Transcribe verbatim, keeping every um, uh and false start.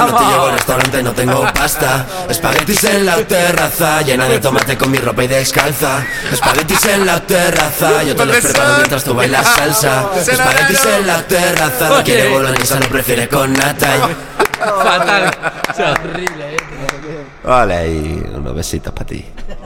No te llevo al restaurante, no tengo pasta. Espaguetis en la terraza, llena de tomate con mi ropa y descalza. Espaguetis en la terraza, yo te los preparo mientras tú bailas salsa. Espaguetis en la terraza, no quiere boloñesa, lo prefiere con nata. Fatal. O sea, horrible, eh. Vale, y unos besitos para ti.